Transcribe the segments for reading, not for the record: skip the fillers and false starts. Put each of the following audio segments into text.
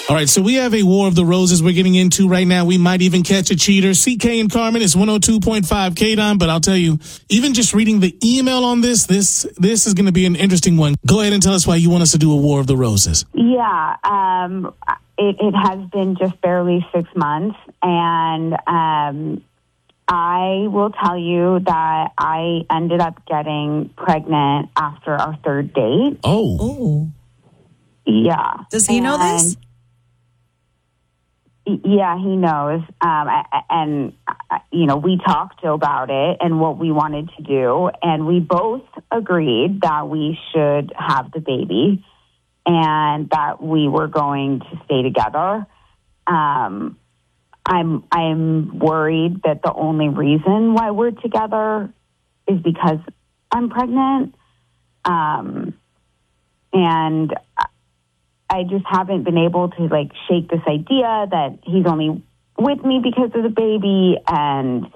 All right, so we have a War of the Roses we're getting into right now. We might even catch a cheater. CK and Carmen is 102.5 KDON, but I'll tell you, even just reading the email on this is going to be an interesting one. Go ahead and tell us why you want us to do a War of the Roses. Yeah, it has been just barely 6 months, and I will tell you that I ended up getting pregnant after our third date. Oh. Yeah. Does he know this? Yeah, he knows. And we talked about it and what we wanted to do, and we both agreed that we should have the baby and that we were going to stay together. I'm worried that the only reason why we're together is because I'm pregnant. And I just haven't been able to shake this idea that he's only with me because of the baby. And,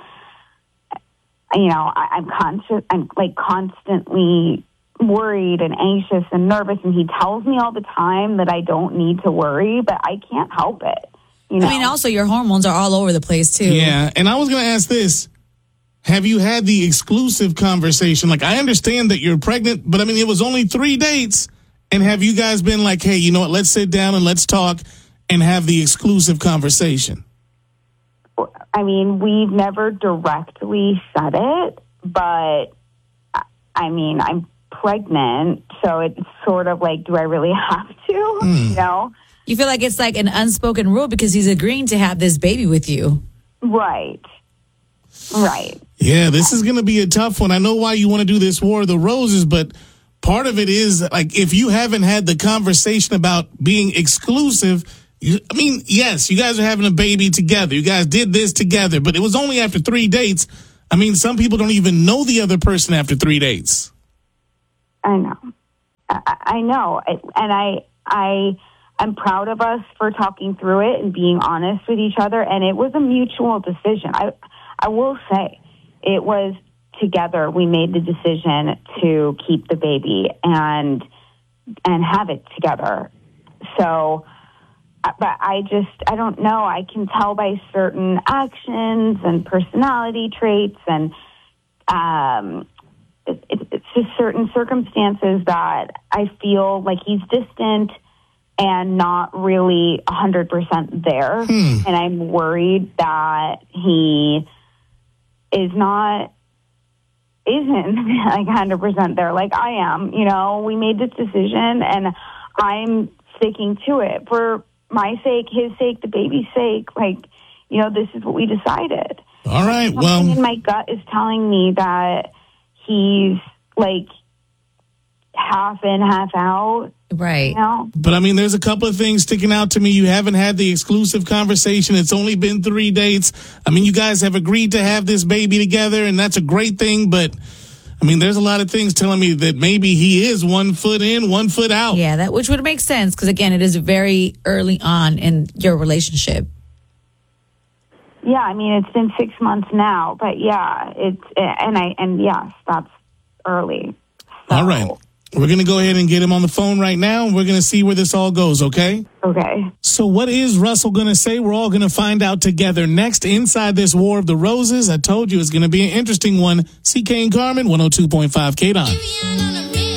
I'm constantly worried and anxious and nervous. And he tells me all the time that I don't need to worry, but I can't help it. I mean, also your hormones are all over the place too. Yeah. And I was going to ask this. Have you had the exclusive conversation? I understand that you're pregnant, but it was only 3 dates. And have you guys been like, hey, you know what, let's sit down and let's talk and have the exclusive conversation? We've never directly said it, but I'm pregnant, so it's sort of do I really have to, You feel like it's like an unspoken rule because he's agreeing to have this baby with you. Right. Yeah, this is going to be a tough one. I know why you want to do this War of the Roses, but part of it is, if you haven't had the conversation about being exclusive, yes, you guys are having a baby together. You guys did this together, but it was only after 3 dates. Some people don't even know the other person after 3 dates. I know. I know. And I'm proud of us for talking through it and being honest with each other. And it was a mutual decision. I will say it was together. We made the decision to keep the baby and have it together. So, but I don't know. I can tell by certain actions and personality traits and, it's just certain circumstances that I feel like he's distant and not really 100% there. And I'm worried that he isn't 100% there like I am. We made this decision and I'm sticking to it for my sake, his sake, the baby's sake. This is what we decided. All right. Something in my gut is telling me that he's half in, half out. Right. But there's a couple of things sticking out to me. You haven't had the exclusive conversation. It's only been 3 dates. You guys have agreed to have this baby together, and that's a great thing. But there's a lot of things telling me that maybe he is 1 foot in, 1 foot out. Yeah, which would make sense because again, it is very early on in your relationship. Yeah, it's been 6 months now, but yeah, yes, that's early. So. All right. We're going to go ahead and get him on the phone right now, and we're going to see where this all goes, okay? Okay. So what is Russell going to say? We're all going to find out together next inside this War of the Roses. I told you it's going to be an interesting one. CK and Carmen, 102.5 KDON.